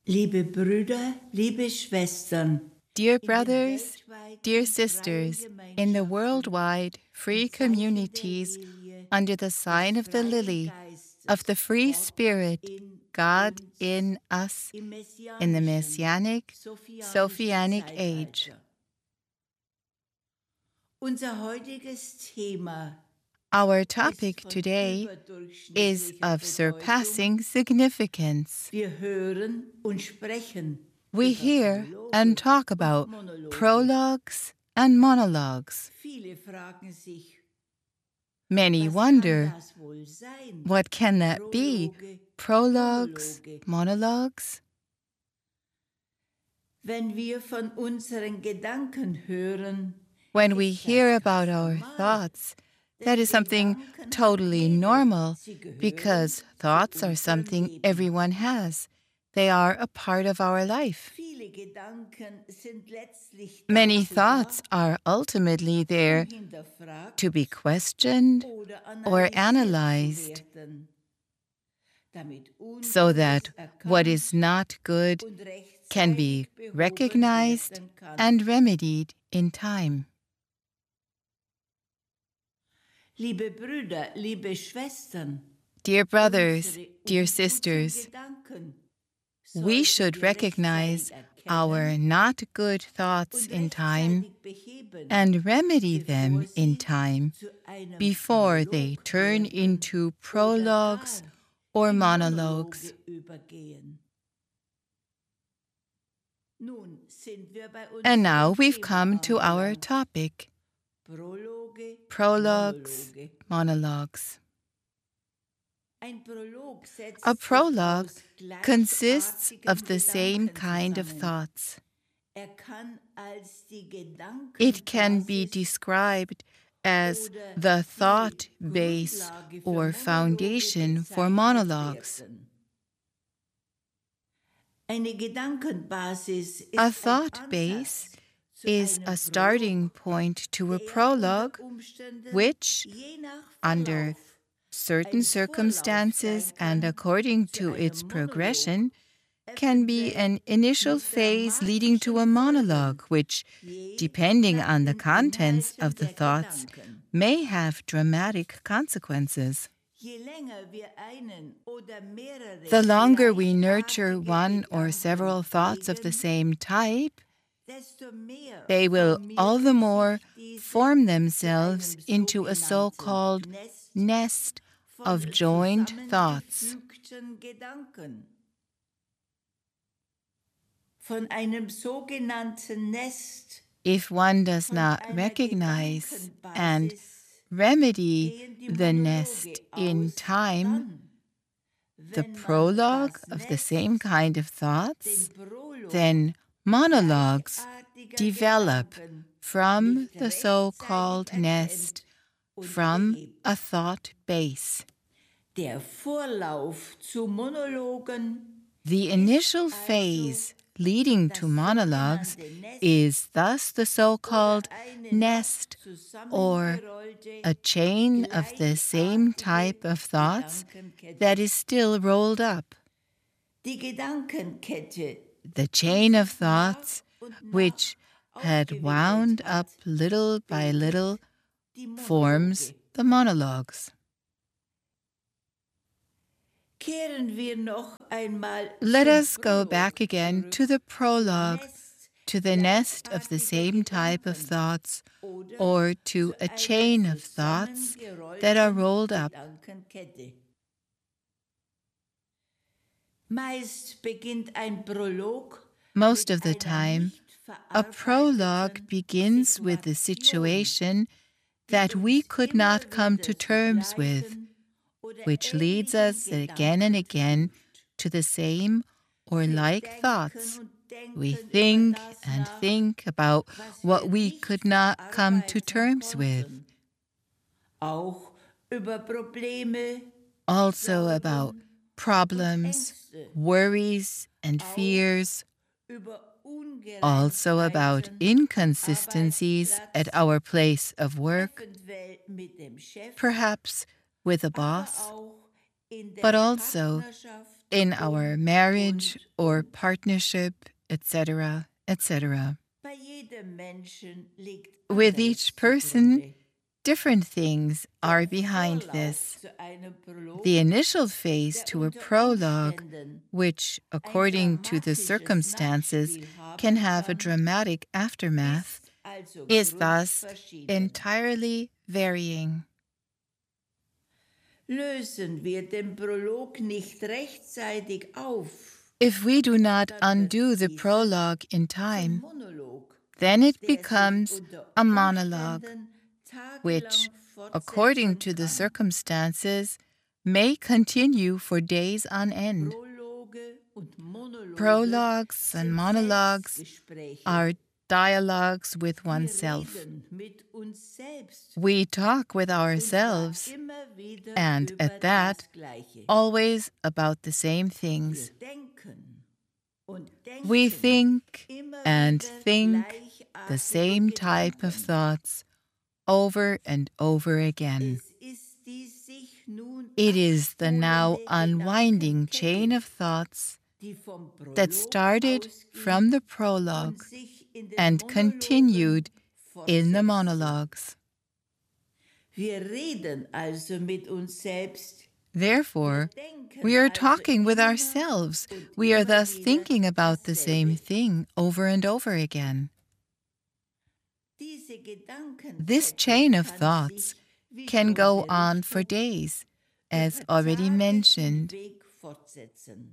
Liebe Brüder, liebe Schwestern, Dear in den brothers, dear weltweiten freien sisters, in the Gemeinschaften worldwide im free Zeichen der communities Lilie under the des sign of the freien lily, of the Geistes, free Gott spirit, in God uns, in us, im in the messianischen, Messianic, sophianischen Sophianic age. Zeitalter. Unser heutiges Thema Our ist topic von today is überdurchschnittlicher of Bedeutung. surpassing significance. Wir hören und sprechen We über hear and Prologe talk und about Monologe. prologues and monologues. Viele fragen sich, Many was kann wonder, das wohl sein? what can that be? Prologe, Prologues, Monologe. monologues? Wenn wir von unseren Gedanken hören, When we ist hear das about ganz our normal. thoughts, Denn that is something Gedanken totally haben jeder. normal Sie gehören because zu thoughts are unserem something Leben. everyone has. They are a part of our life. Viele Gedanken sind letztlich Many dazu thoughts da, are ultimately there hinterfragt to be questioned oder or analysiert analyzed zu werden, damit so Ungutes that what erkannt is not good und can be rechtzeitig behoben recognized werden kann. and remedied in time. Liebe Brüder, liebe Schwestern, Dear brothers, unsere dear unguten sisters, Gedanken we sollten should wir recognize rechtzeitig our erkennen not good thoughts und in time rechtzeitig beheben, and remedy bevor them in sie time zu einem before they Monolog turn werden into oder prologues gar or in monologues. Monologe übergehen. Nun sind wir bei And now unserem we've Thema come to our angelangt. topic, Prologe, prologues, Monologe. monologues. Ein Prolog setzt A sich prologue aus consists gleichartigen of the same Gedanken kind of zusammen. thoughts. Kann als die It can be Gedankenbasis described as oder the die thought base Grundlage für or Monologe foundation for bezeichnet monologues. werden. Eine Gedankenbasis ist A ein thought base Ansatz zu is einem a starting Prolog, point to a der prologue, unter Umständen which, je nach under Verlauf certain ein Vorlauf circumstances sein and kann according zu to its einem progression, Monolog, can be eventuell an initial mit phase leading to a dramatischen monologue, Folgen, which, je depending nach on the den contents Inhalten of the der thoughts, Gedanken. may have dramatic consequences. Je länger wir einen oder mehrere The longer we nurture gleichartige one or Gedanken several thoughts of the hegen, same type, desto mehr they will all the formieren more sich diese form zu themselves einem into a so-called sogenannten nest von of joined thoughts. zusammengefügten Gedanken. Von einem sogenannten Nest, If one does von not einer recognize and Gedankenbasis remedy gehen die the Monologe nest in aus, time, dann, the wenn man prologue das of the Nest, same kind of den thoughts, Prolog then monologues gleichartiger develop Gedanken from nicht the rechtzeitig so-called nest, und from behebt. a thought base. Der Vorlauf zu Monologen The initial phase leading to das monologues sogenannte Nest is thus the so-called oder eine nest or zusammengerollte a chain of the same type of thoughts that is still rolled up. Die Gedankenkette, The chain of thoughts, und nach which had wound up little by little, die forms Monologe. the monologues. Kehren wir noch einmal Let zum us go Prolog back again zurück, to the zum prologue, Nest to the nest of the gleichartiger same type of Gedanken thoughts, oder or to zu a einer chain of thoughts that are zusammengerollten rolled up. Gedankenkette. Meist beginnt ein Prolog Most mit of the einer time, nicht a verarbeiteten prologue begins with the situation that we could not come to terms with, which leads us again and again to the same or like thoughts. We think and think about what we could not come to terms with. Auch über Probleme, Also about problems, worries, and fears. über Also about inconsistencies at our place of work, eventuell mit dem Chef, perhaps with a aber boss, auch in der but also Partnerschaft in our marriage or partnership, etc., etc. Bei jedem Menschen liegt With anderes each person, zugrunde. different things are behind Vorlauf this. zu einem Prolog, The initial phase der to a unter prologue, Umständen which, ein according to the dramatisches circumstances, Nachspiel haben can have a kann, dramatic aftermath, ist also is thus grundverschieden. entirely varying. Lösen wir den Prolog nicht rechtzeitig auf If we do not undo the prologue in zum time, Monolog, then it der sich becomes unter a monologue, Umständen tagelang which, according fortsetzen to the kann. circumstances, may continue for days on end. Prologe und Monologe Prologues and sind monologues Selbstgespräche. are dialogues with Wir oneself. reden mit uns selbst We talk with und zwar ourselves, immer wieder and über at that, das Gleiche. always about the same things. Wir denken und We denken think immer and wieder think the gleichartige same type of Gedanken. thoughts over and over again. Es ist die sich nun It is the now abspulende unwinding chain Gedankenkette, of thoughts die vom that Prolog started ausging from the und prologue sich in den and Monologen continued in the fortsetzte. monologues. Wir reden also mit uns selbst. Therefore, Wir denken we are also talking with immer ourselves. und We are immer thus wieder thinking about the same dasselbe. thing over and over again. Diese This Gedankenkette chain of kann thoughts sich, wie can schon go on for berichtet, days, über as already Tage mentioned. hinweg fortsetzen.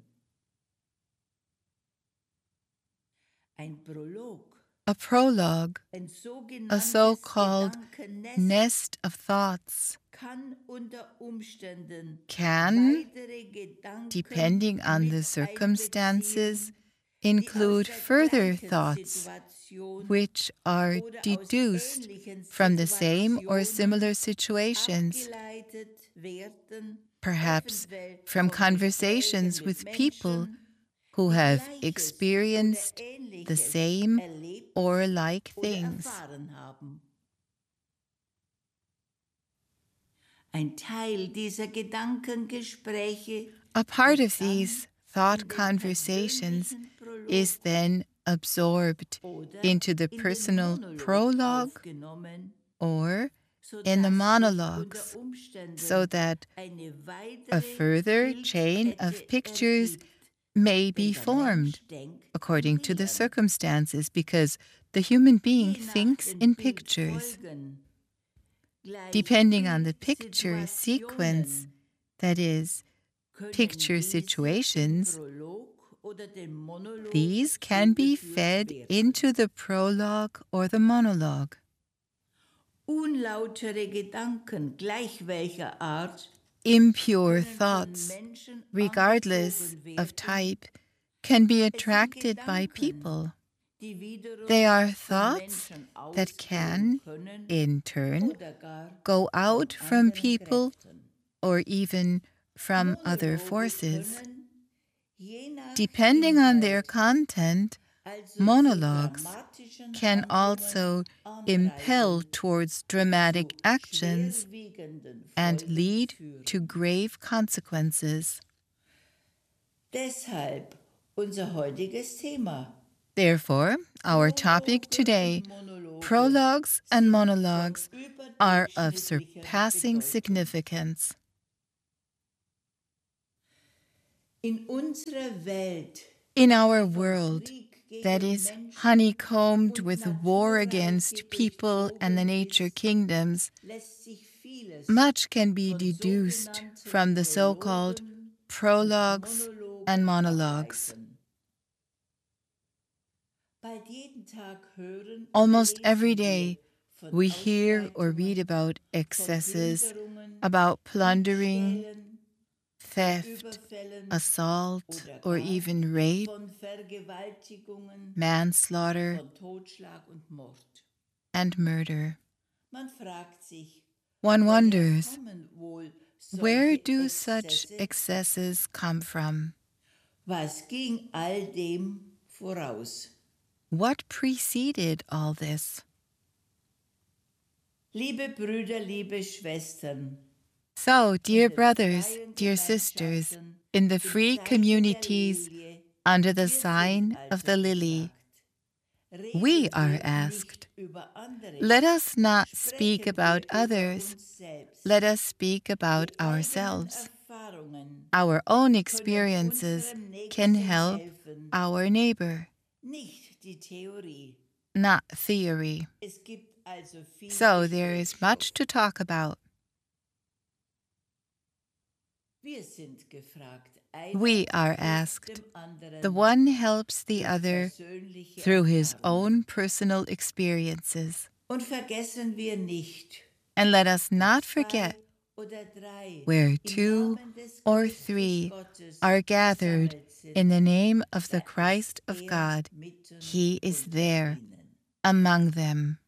Ein Prolog, A prologue, ein a sogenanntes so-called Gedankennest, nest of thoughts, kann unter Umständen can, weitere Gedanken depending on the mit circumstances, einbeziehen, die include aus der further gleichen thoughts, Situation which are oder aus deduced ähnlichen from the same or Situationen similar situations, abgeleitet werden, perhaps eventuell from von conversations Gesprächen with mit people Menschen, who die have Gleiches experienced oder the Ähnliches same erlebt or like oder things. erfahren haben. Ein Teil dieser Gedankengespräche A part wird of dann these thought in den conversations persönlichen Prolog is then absorbed oder into the in den personal Monolog prologue aufgenommen, or in sodass the sich monologues, unter Umständen so that eine a weitere further chain Bildkette of pictures ergibt, may be wenn der formed Mensch denkt in according to the Bildern. circumstances, because the human being Je nach thinks den in pictures. Bildfolgen, gleich Depending on the picture sequence, Bildsituationen, that is, können picture diese im situations, Prolog oder dem Monolog these can be zugeführt fed werden. into the prologue or the monologue. Unlautere Gedanken gleich welcher Art Impure können von thoughts, Menschen regardless angezogen of werden. type, can be Es sind attracted by Gedanken, people. die wiederum They are von thoughts Menschen that ausgehen can, können in turn, oder gar go von out from anderen people Kräften. or even from other Monologe forces. können, je nach Depending on their Inhalt, content, also zu monologues dramatischen can Handlungen also impel anreizen, towards dramatic zu actions schwerwiegenden and Folgen lead führen. to grave consequences. Deshalb unser heutiges Thema. Therefore, our topic today, prologues and monologues, are of surpassing significance. In unserer Welt, In our world that is honeycombed with war against people and the nature kingdoms, lässt sich vieles much can be von deduced sogenannten from the so-called prologues and monologues. ableiten. Bald jeden Tag hören und Almost lesen every wir day, von we hear or Ausschreitungen, read about von excesses, Plünderungen, about plundering, Diebstählen, theft, Überfällen assault, oder or gar even rape, von Vergewaltigungen, manslaughter, von Totschlag und Mord. and murder. Man fragt sich, One woher wonders, kommen wohl where solche do such Exzesse? excesses come from? Was ging all dem voraus? What preceded all this? Liebe Brüder, liebe Schwestern, So, dear in den brothers, freien dear sisters, Gemeinschaften in the free communities under the sign of the lily. We are asked, let us not speak about others, let us speak about ourselves. Our own experiences can help our neighbor, not theory. So there is much to talk about. We are asked. The one helps the other through his own personal experiences. And let us not forget, where 2 or 3 are gathered in the name of the Christ of God, he is there among them.